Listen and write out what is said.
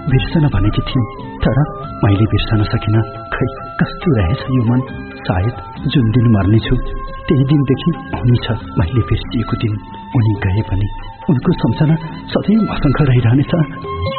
बिर्सन भनेकी थिइन्, तर मैले बिर्सन सकिन। खै कस्तो रहेछ यो मन। सायद जुन दिन मर्नेछु त्यही दिनदेखि आउनु छ मैले बिर्सिएको दिन। उनी गए पनि उनको सम्झना सधैँ मसँग रहिरहनेछ।